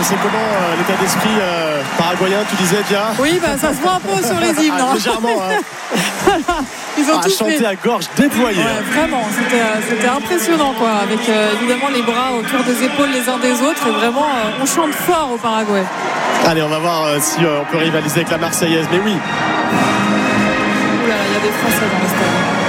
c'est comment l'état d'esprit paraguayen, tu disais, Dia? Oui, ça se voit un peu sur les hymnes. Légèrement. Ils ont tous chanté à gorge déployée. Ouais, vraiment, c'était impressionnant, quoi, avec évidemment les bras autour des épaules les uns des autres. Et vraiment, on chante fort au Paraguay. Allez, on va voir si on peut rivaliser avec la Marseillaise. Mais oui. Ouh là là, il y a des Français dans le stade.